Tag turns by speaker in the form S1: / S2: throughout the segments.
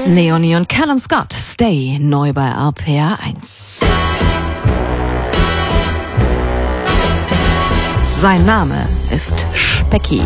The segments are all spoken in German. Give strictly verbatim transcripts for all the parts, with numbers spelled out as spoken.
S1: Leonie und Callum Scott, Stay, neu bei R P R eins. Sein Name ist Specky.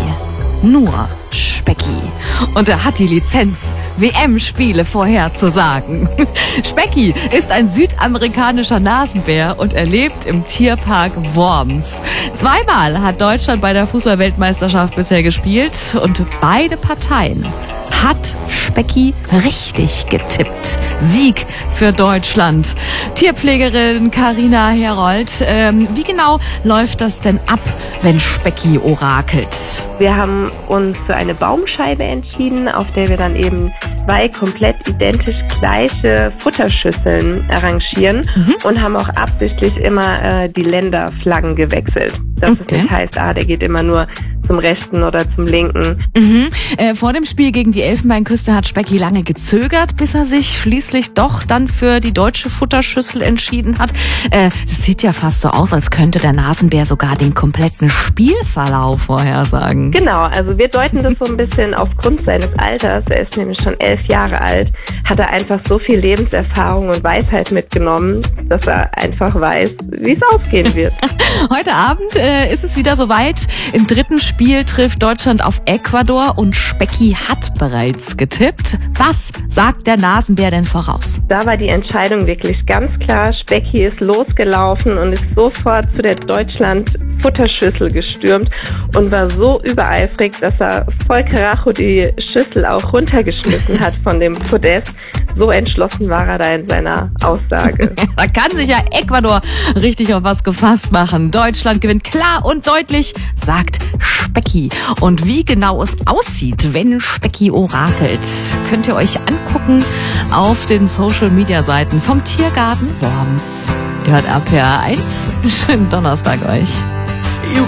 S1: Nur Specky. Und er hat die Lizenz, W M-Spiele vorherzusagen. Specky ist ein südamerikanischer Nasenbär und er lebt im Tierpark Worms. Zweimal hat Deutschland bei der Fußball-Weltmeisterschaft bisher gespielt und beide Parteien hat Specky richtig getippt. Sieg für Deutschland. Tierpflegerin Carina Herold, ähm, wie genau läuft das denn ab, wenn Specky orakelt?
S2: Wir haben uns für eine Baumscheibe entschieden, auf der wir dann eben zwei komplett identisch gleiche Futterschüsseln arrangieren mhm. und haben auch absichtlich immer äh, die Länderflaggen gewechselt. Dass okay. es nicht heißt, ah, der geht immer nur zum rechten oder zum linken.
S1: Mhm. Äh, vor dem Spiel gegen die Elfenbeinküste hat Specky lange gezögert, bis er sich schließlich doch dann für die deutsche Futterschüssel entschieden hat. Äh, das sieht ja fast so aus, als könnte der Nasenbär sogar den kompletten Spielverlauf vorhersagen.
S2: Genau, also wir deuten das so ein bisschen aufgrund seines Alters. Er ist nämlich schon elf Jahre alt, hat er einfach so viel Lebenserfahrung und Weisheit mitgenommen, dass er einfach weiß, wie es ausgehen wird.
S1: Heute Abend äh, ist es wieder soweit. Im dritten Spiel trifft Deutschland auf Ecuador und Specky hat bereits getippt. Was sagt der Nasenbär denn voraus?
S2: Da war die Entscheidung wirklich ganz klar. Specky ist losgelaufen und ist sofort zu der Deutschland-Futterschüssel gestürmt und war so übereifrig, dass er voll Karacho die Schüssel auch runtergeschmissen hat von dem Podest. So entschlossen war er da in seiner Aussage.
S1: Da kann sich ja Ecuador richtig auf was gefasst machen. Deutschland gewinnt klar und deutlich, sagt Specky. Und wie genau es aussieht, wenn Specky orakelt, könnt ihr euch angucken auf den Social-Media-Seiten vom Tiergarten Worms. Ihr hört R P R eins. Schönen Donnerstag euch.